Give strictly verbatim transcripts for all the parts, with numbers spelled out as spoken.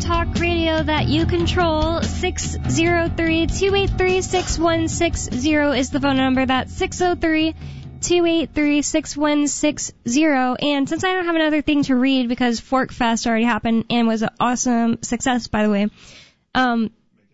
talk radio that you control. six oh three, two eight three, six one six zero is the phone number. That's six oh three, two eight three, six one six zero. And since I don't have another thing to read because Fork Fest already happened and was an awesome success, by the way, um,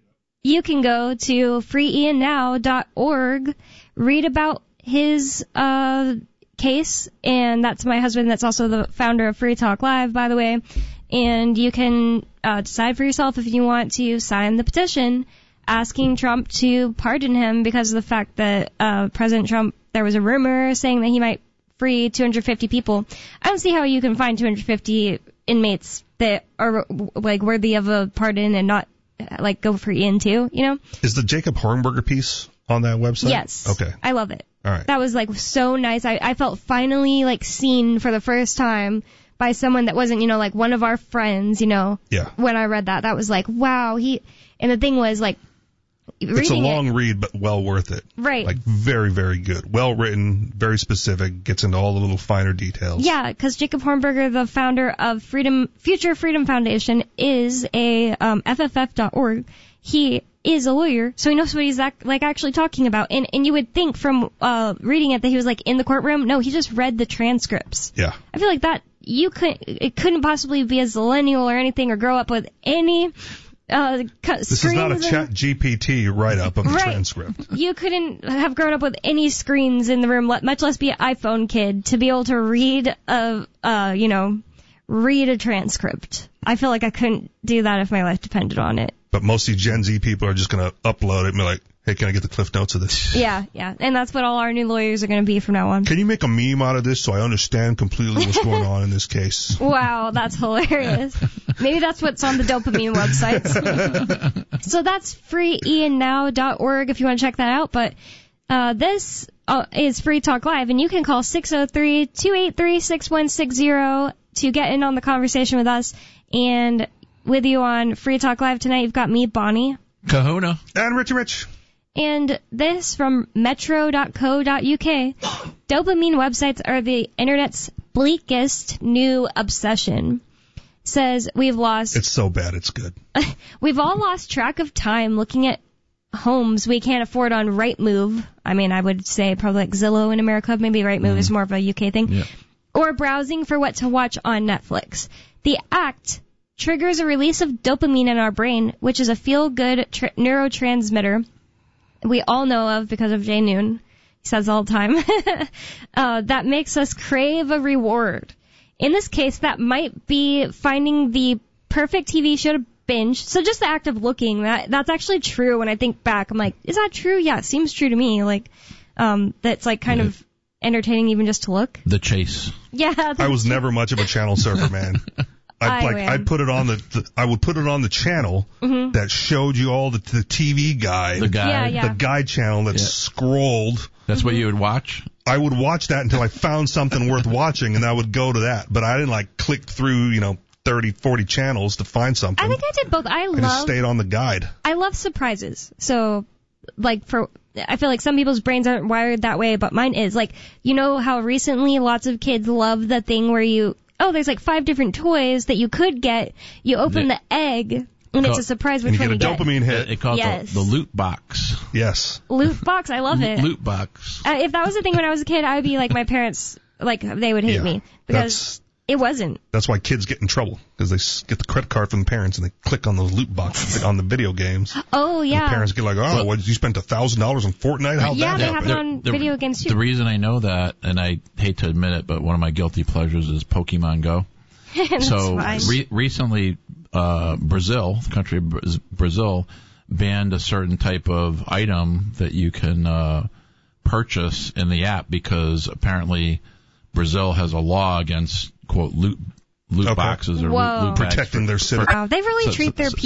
you can go to free ian now dot org, read about his uh case, and that's my husband. That's also the founder of Free Talk Live, by the way. And you can uh, decide for yourself if you want to sign the petition asking Trump to pardon him because of the fact that uh, President Trump, there was a rumor saying that he might free two hundred fifty people. I don't see how you can find two hundred fifty inmates that are like worthy of a pardon and not like go for Ian too, you know? Is the Jacob Hornberger piece on that website? Yes. Okay. I love it. All right. That was like so nice. I, I felt finally like seen for the first time by someone that wasn't, you know, like one of our friends, you know. Yeah. When I read that, that was like, wow. He, and the thing was like, it's a long it, read, but well worth it. Right. Like very, very good. Well written, very specific, gets into all the little finer details. Yeah, because Jacob Hornberger, the founder of Freedom Future Freedom Foundation, is a um, F F F dot org. He is a lawyer, so he knows what he's ac- like actually talking about. And and you would think from uh, reading it that he was like in the courtroom. No, he just read the transcripts. Yeah. I feel like that you could it couldn't possibly be a zillennial or anything or grow up with any. Uh, this is not a Chat G P T write-up of the right. transcript. You couldn't have grown up with any screens in the room, much less be an iPhone kid, to be able to read a, uh, you know, read a transcript. I feel like I couldn't do that if my life depended on it. But mostly Gen Z people are just going to upload it and be like, hey, can I get the Cliff Notes of this? Yeah, yeah. And that's what all our new lawyers are going to be from now on. Can you make a meme out of this so I understand completely what's going on in this case? Wow, that's hilarious. Maybe that's what's on the dopamine websites. So that's free ian now dot org if you want to check that out. But uh, this uh, is Free Talk Live, and you can call six oh three, two eight three, six one six zero to get in on the conversation with us. And with you on Free Talk Live tonight, you've got me, Bonnie. Kahuna. And Richie Rich. And this from metro dot co dot uk. Dopamine websites are the internet's bleakest new obsession. Says we've lost... It's so bad, it's good. We've all lost track of time looking at homes we can't afford on Rightmove. I mean, I would say probably like Zillow in America. Maybe Rightmove mm. is more of a U K thing. Yeah. Or browsing for what to watch on Netflix. The act triggers a release of dopamine in our brain, which is a feel-good tr- neurotransmitter we all know of because of Jay Noon. He says all the time. uh, that makes us crave a reward. In this case, that might be finding the perfect T V show to binge. So just the act of looking, that that's actually true. When I think back, I'm like, is that true? Yeah, it seems true to me. Like, um, that's like kind yeah. of entertaining even just to look. The chase. Yeah. I was never much of a channel surfer, man. I'd, like, I'd put it on the, the, I would put it on the channel mm-hmm. that showed you all the, the T V guide. The guide. Yeah, yeah. The guide channel that yeah. scrolled. That's mm-hmm. what you would watch? I would watch that until I found something worth watching, and I would go to that. But I didn't, like, click through, you know, thirty, forty channels to find something. I think I did both. I, I love... I just stayed on the guide. I love surprises. So, like, for... I feel like some people's brains aren't wired that way, but mine is. Like, you know how recently lots of kids love the thing where you... Oh, there's like five different toys that you could get. You open the, the egg, and it's a surprise which one you get. get. And you get a dopamine hit. It calls yes. the, the loot box. Yes. Loot box, I love it. Loot box. Uh, if that was a thing when I was a kid, I would be like my parents, like they would hate yeah, me because it wasn't. That's why kids get in trouble, because they get the credit card from the parents and they click on those loot boxes on the video games. Oh, yeah. And the parents get like, oh, well, what, you spent one thousand dollars on Fortnite? How'd yeah, that they happen? have it on the, video games too. The reason I know that, and I hate to admit it, but one of my guilty pleasures is Pokemon Go. So re- recently, uh, Brazil, the country of Brazil, banned a certain type of item that you can uh, purchase in the app because apparently Brazil has a law against, quote, loot loot okay. boxes or Whoa. loot, loot protecting their citizens. Wow, they really so, treat their so,